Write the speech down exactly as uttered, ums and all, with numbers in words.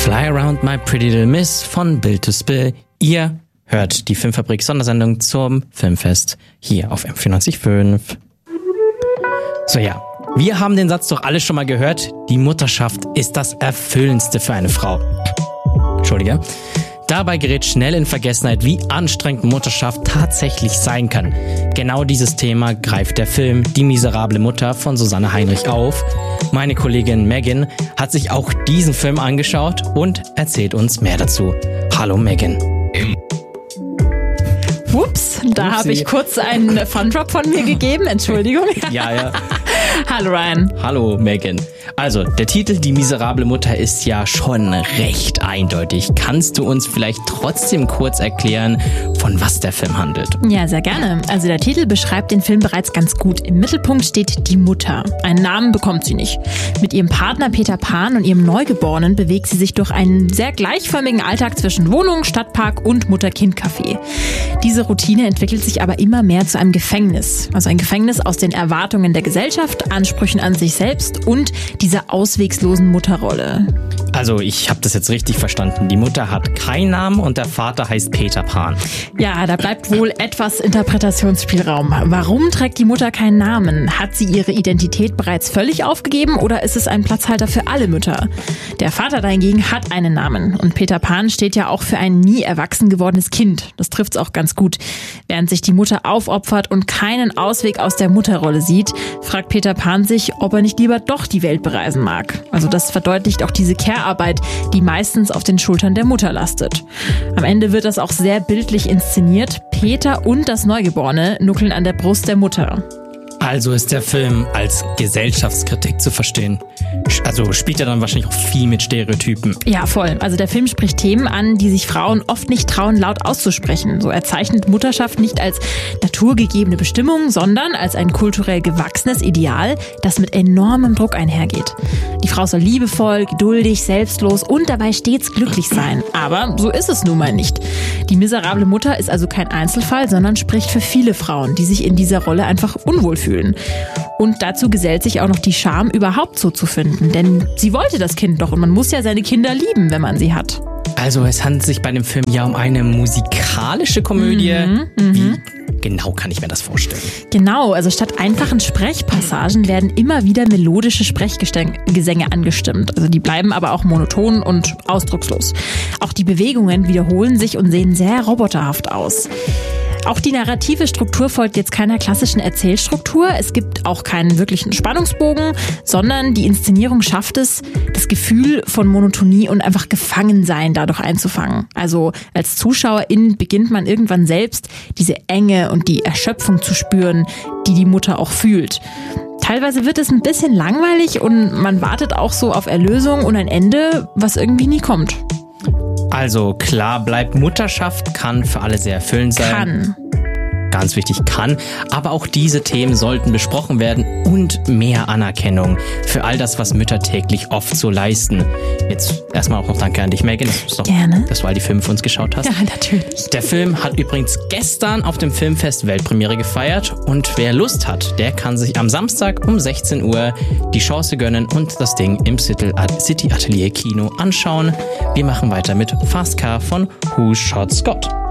Fly Around My Pretty Little Miss von Bill to Spill. Ihr hört die Filmfabrik-Sondersendung zum Filmfest hier auf M vierundneunzig Komma fünf. So ja, wir haben den Satz doch alle schon mal gehört. Die Mutterschaft ist das Erfüllendste für eine Frau. Entschuldige. Dabei gerät schnell in Vergessenheit, wie anstrengend Mutterschaft tatsächlich sein kann. Genau dieses Thema greift der Film Die miserable Mutter von Susanne Heinrich auf. Meine Kollegin Megan hat sich auch diesen Film angeschaut und erzählt uns mehr dazu. Hallo Megan. Ups, da habe ich kurz einen Fun-Drop von mir gegeben. Entschuldigung. Ja, ja. Hallo Ryan. Hallo Megan. Also, der Titel Die miserable Mutter ist ja schon recht eindeutig. Kannst du uns vielleicht trotzdem kurz erklären, von was der Film handelt? Ja, sehr gerne. Also der Titel beschreibt den Film bereits ganz gut. Im Mittelpunkt steht die Mutter. Einen Namen bekommt sie nicht. Mit ihrem Partner Peter Pan und ihrem Neugeborenen bewegt sie sich durch einen sehr gleichförmigen Alltag zwischen Wohnung, Stadtpark und Mutter-Kind-Café. Diese Routine entwickelt sich aber immer mehr zu einem Gefängnis. Also ein Gefängnis aus den Erwartungen der Gesellschaft, Ansprüchen an sich selbst und dieser auswegslosen Mutterrolle. Also ich habe das jetzt richtig verstanden. Die Mutter hat keinen Namen und der Vater heißt Peter Pan. Ja, da bleibt wohl etwas Interpretationsspielraum. Warum trägt die Mutter keinen Namen? Hat sie ihre Identität bereits völlig aufgegeben oder ist es ein Platzhalter für alle Mütter? Der Vater dahingegen hat einen Namen und Peter Pan steht ja auch für ein nie erwachsen gewordenes Kind. Das trifft's auch ganz gut. Während sich die Mutter aufopfert und keinen Ausweg aus der Mutterrolle sieht, fragt Peter Pan sich, ob er nicht lieber doch die Welt bereisen mag. Also das verdeutlicht auch diese Care-Arbeit, die meistens auf den Schultern der Mutter lastet. Am Ende wird das auch sehr bildlich inszeniert. Peter und das Neugeborene nuckeln an der Brust der Mutter. Also ist der Film als Gesellschaftskritik zu verstehen. Also spielt er dann wahrscheinlich auch viel mit Stereotypen. Ja, voll. Also der Film spricht Themen an, die sich Frauen oft nicht trauen, laut auszusprechen. So er zeichnet Mutterschaft nicht als naturgegebene Bestimmung, sondern als ein kulturell gewachsenes Ideal, das mit enormem Druck einhergeht. Die Frau soll liebevoll, geduldig, selbstlos und dabei stets glücklich sein. Aber so ist es nun mal nicht. Die miserable Mutter ist also kein Einzelfall, sondern spricht für viele Frauen, die sich in dieser Rolle einfach unwohl fühlen. Und dazu gesellt sich auch noch die Scham, überhaupt so zu finden. Denn sie wollte das Kind doch und man muss ja seine Kinder lieben, wenn man sie hat. Also es handelt sich bei dem Film ja um eine musikalische Komödie. Mhm, Wie genau kann ich mir das vorstellen? Genau, also statt einfachen Sprechpassagen werden immer wieder melodische Sprechgesänge angestimmt. Also die bleiben aber auch monoton und ausdruckslos. Auch die Bewegungen wiederholen sich und sehen sehr roboterhaft aus. Auch die narrative Struktur folgt jetzt keiner klassischen Erzählstruktur. Es gibt auch keinen wirklichen Spannungsbogen, sondern die Inszenierung schafft es, das Gefühl von Monotonie und einfach Gefangensein dadurch einzufangen. Also als Zuschauerin beginnt man irgendwann selbst diese Enge und die Erschöpfung zu spüren, die die Mutter auch fühlt. Teilweise wird es ein bisschen langweilig und man wartet auch so auf Erlösung und ein Ende, was irgendwie nie kommt. Also klar bleibt, Mutterschaft kann für alle sehr erfüllend sein. Kann. Ganz wichtig, kann. Aber auch diese Themen sollten besprochen werden und mehr Anerkennung für all das, was Mütter täglich oft so leisten. Jetzt erstmal auch noch danke an dich, Megan. Das doch, Gerne. Dass du all die Filme für uns geschaut hast. Ja, natürlich. Der Film hat übrigens gestern auf dem Filmfest Weltpremiere gefeiert und wer Lust hat, der kann sich am Samstag um sechzehn Uhr die Chance gönnen und das Ding im City Atelier Kino anschauen. Wir machen weiter mit Fast Car von Who Shot Scott.